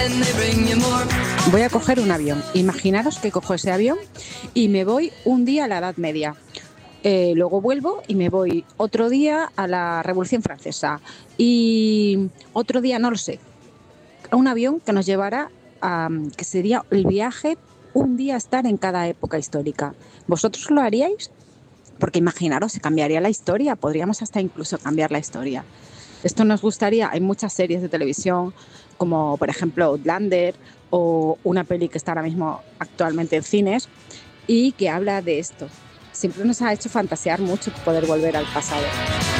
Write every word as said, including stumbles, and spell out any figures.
Voy a coger un avión. Imaginaros que cojo ese avión y me voy un día a la Edad Media. Eh, luego vuelvo y me voy otro día a la Revolución Francesa. Y otro día, no lo sé, a un avión que nos llevará a, que sería el viaje, un día estar en cada época histórica. ¿Vosotros lo haríais? Porque imaginaros, se cambiaría la historia, podríamos hasta incluso cambiar la historia. Esto nos gustaría, hay muchas series de televisión, como por ejemplo Outlander, o una peli que está ahora mismo actualmente en cines, y que habla de esto. Siempre nos ha hecho fantasear mucho poder volver al pasado.